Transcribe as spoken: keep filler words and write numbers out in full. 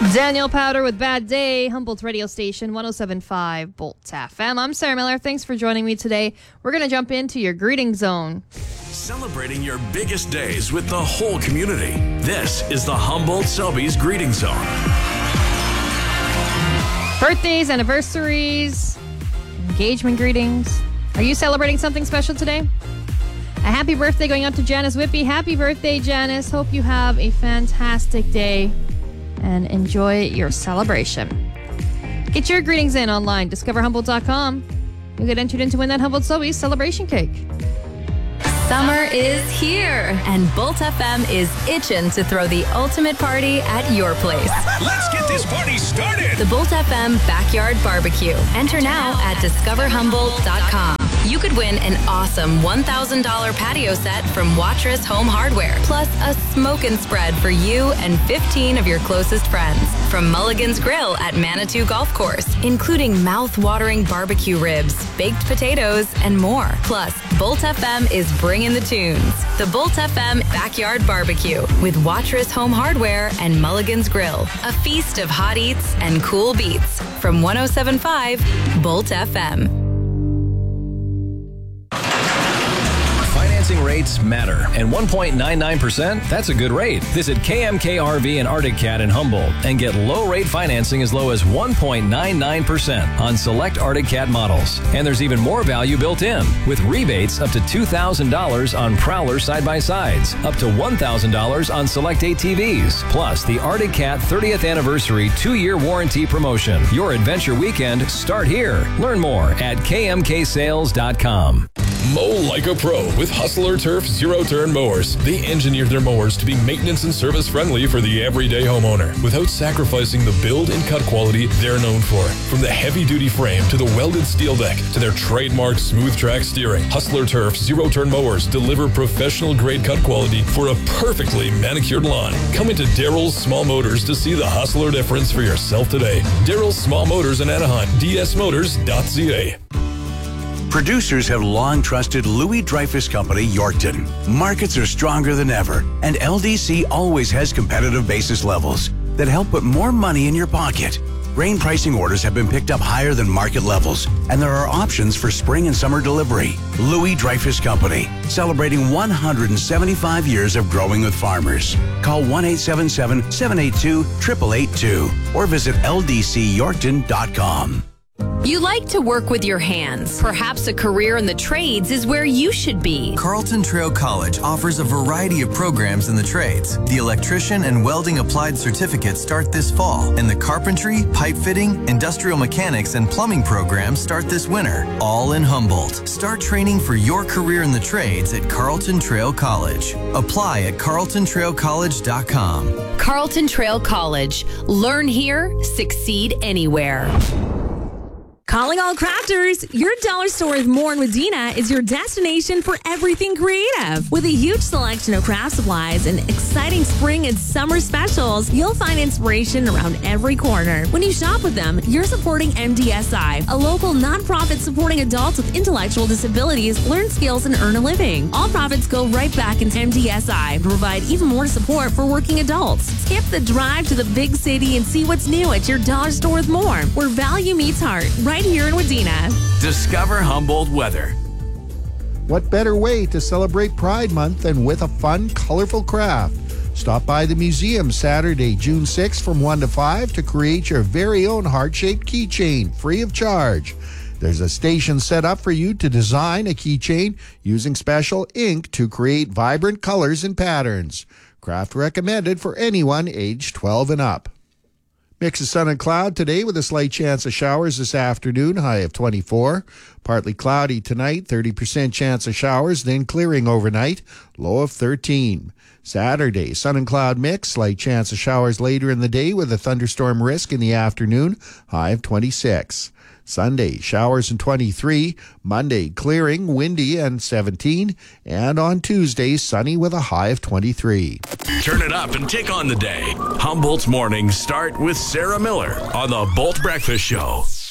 Daniel Powder with Bad Day, Humboldt's radio station, one oh seven point five Bolt F M. I'm Sarah Miller. Thanks for joining me today. We're going to jump into your greeting zone. Celebrating your biggest days with the whole community. This is the Humboldt Selby's Greeting Zone. Birthdays, anniversaries, engagement greetings. Are you celebrating something special today? A happy birthday going out to Janice Whippy. Happy birthday, Janice. Hope you have a fantastic day and enjoy your celebration. Get your greetings in online, discover humboldt dot com. You'll get entered in to win that Humboldt Selby's celebration cake. Summer is here, and Bolt F M is itching to throw the ultimate party at your place. Let's get this party started. The Bolt F M Backyard Barbecue. Enter now at discover humboldt dot com. You could win an awesome one thousand dollars patio set from Watrous Home Hardware, plus a smoke and spread for you and fifteen of your closest friends. From Mulligan's Grill at Manitou Golf Course, including mouth-watering barbecue ribs, baked potatoes, and more. Plus, Bolt F M is bringing the tunes. The Bolt F M Backyard Barbecue with Watrous Home Hardware and Mulligan's Grill. A feast of hot eats and cool beats from one oh seven point five Bolt F M. Financing rates matter, and one point nine nine percent, that's a good rate. Visit K M K R V and Arctic Cat in Humboldt and get low-rate financing as low as one point nine nine percent on select Arctic Cat models. And there's even more value built in, with rebates up to two thousand dollars on Prowler side-by-sides, up to one thousand dollars on select A T Vs, plus the Arctic Cat thirtieth Anniversary two-year warranty promotion. Your adventure weekend start here. Learn more at K M K sales dot com. Mow like a pro with Hustler Turf zero-turn mowers. They engineered their mowers to be maintenance and service friendly for the everyday homeowner without sacrificing the build and cut quality they're known for. From the heavy-duty frame to the welded steel deck to their trademark smooth track steering, Hustler Turf zero-turn mowers deliver professional-grade cut quality for a perfectly manicured lawn. Come into Darrell's Small Motors to see the Hustler difference for yourself today. Darrell's Small Motors in Anaheim, d s motors dot c a. Producers have long trusted Louis Dreyfus Company, Yorkton. Markets are stronger than ever, and L D C always has competitive basis levels that help put more money in your pocket. Grain pricing orders have been picked up higher than market levels, and there are options for spring and summer delivery. Louis Dreyfus Company, celebrating one hundred seventy-five years of growing with farmers. Call one eight seven seven, seven eight two, eight eight eight two or visit L D C yorkton dot com. You like to work with your hands. Perhaps a career in the trades is where you should be. Carlton Trail College offers a variety of programs in the trades. The electrician and welding applied certificates start this fall, and the carpentry, pipe fitting, industrial mechanics, and plumbing programs start this winter, all in Humboldt. Start training for your career in the trades at Carlton Trail College. Apply at carlton trail college dot com. Carlton Trail College. Learn here, succeed anywhere. Calling all crafters, your dollar store with more in Wadena is your destination for everything creative. With a huge selection of craft supplies and exciting spring and summer specials, you'll find inspiration around every corner. When you shop with them, you're supporting M D S I, a local nonprofit supporting adults with intellectual disabilities learn skills and earn a living. All profits go right back into M D S I to provide even more support for working adults. Skip the drive to the big city and see what's new at your dollar store with more, where value meets heart, right here in Wadena. Discover Humboldt weather. What better way to celebrate Pride Month than with a fun, colorful craft? Stop by the museum Saturday, June sixth from one to five to create your very own heart-shaped keychain, free of charge. There's a station set up for you to design a keychain using special ink to create vibrant colors and patterns. Craft recommended for anyone aged twelve and up. Mix of sun and cloud today with a slight chance of showers this afternoon, high of twenty-four. Partly cloudy tonight, thirty percent chance of showers, then clearing overnight, low of thirteen. Saturday, sun and cloud mix, slight chance of showers later in the day with a thunderstorm risk in the afternoon, high of twenty-six. Sunday, showers and twenty-three. Monday, clearing, windy and seventeen. And on Tuesday, sunny with a high of twenty-three. Turn it up and take on the day. Humboldt's mornings start with Sarah Miller on the Bolt Breakfast Show.